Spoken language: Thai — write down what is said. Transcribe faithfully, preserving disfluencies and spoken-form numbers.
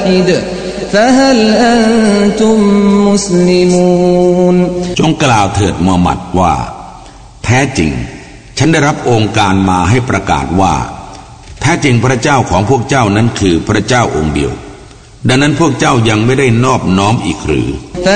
واحد فهل أنتم مسلمون จงกล่าวเถิดมูฮัมหมัดว่าแท้จริงฉันได้รับองค์การมาให้ประกาศว่าแท้จริงพระเจ้าของพวกเจ้านั้นคือพระเจ้าองค์เดียวดังนั้นพวกเจ้ายังไม่ได้นอบน้อมอีกหรือ